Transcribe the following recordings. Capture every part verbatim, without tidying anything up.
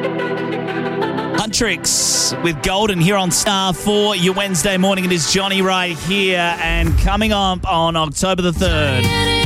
Huntrix with Golden here on Star for your Wednesday morning. It is Johnny right here, and coming up on October the third.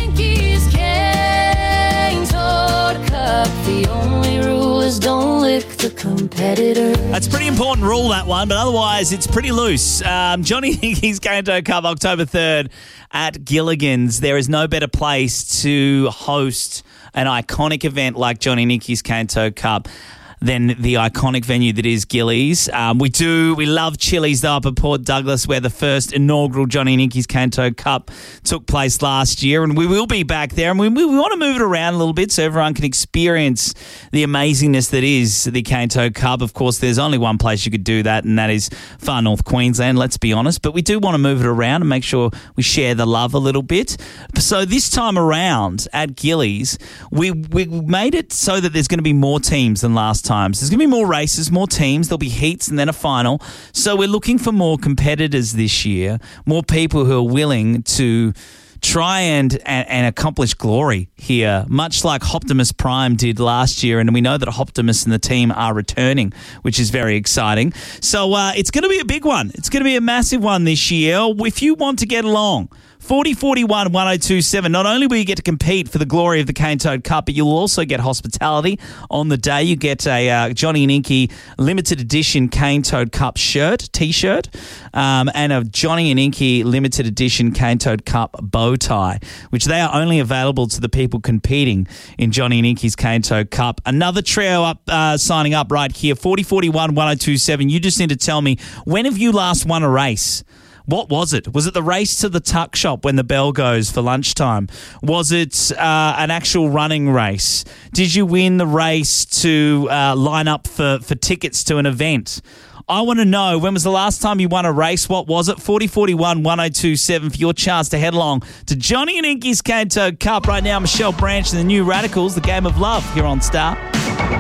The only rule is don't lick the competitor. That's a pretty important rule, that one, but otherwise it's pretty loose. Um, Johnny Nicky's Kanto Cup, October third at Gilligan's. There is no better place to host an iconic event like Johnny Nicky's Kanto Cup than the iconic venue that is Gillies. Um, we do, we love Chili's though up at Port Douglas, where the first inaugural Johnny Nicky's Kanto Cup took place last year, and we will be back there, and we, we, we want to move it around a little bit so everyone can experience the amazingness that is the Kanto Cup. Of course, there's only one place you could do that, and that is far north Queensland, let's be honest, but we do want to move it around and make sure we share the love a little bit. So this time around at Gillies, we, we made it so that there's going to be more teams than last time. Times. There's going to be more races, more teams. There'll be heats and then a final. So we're looking for more competitors this year, more people who are willing to try and, and, and accomplish glory here, much like Optimus Prime did last year. And we know that Optimus and the team are returning, which is very exciting. So uh, it's going to be a big one. It's going to be a massive one this year. If you want to get along, forty forty-one one oh two seven. Not only will you get to compete for the glory of the Cane Toad Cup, but you'll also get hospitality on the day. You get a uh, Johnny and Inky limited edition Cane Toad Cup shirt, T-shirt, um, and a Johnny and Inky limited edition Cane Toad Cup bow tie, which they are only available to the people competing in Johnny and Inky's Cane Toad Cup. Another trio up uh, signing up right here, forty forty-one one oh two seven. You just need to tell me, when have you last won a race? What was it? Was it the race to the tuck shop when the bell goes for lunchtime? Was it uh, an actual running race? Did you win the race to uh, line up for, for tickets to an event? I want to know, when was the last time you won a race? What was it? forty forty-one one oh two seven for your chance to head along to Johnny and Inky's Cane Toad Cup. Right now, Michelle Branch and the New Radicals, the Game of Love, here on Star.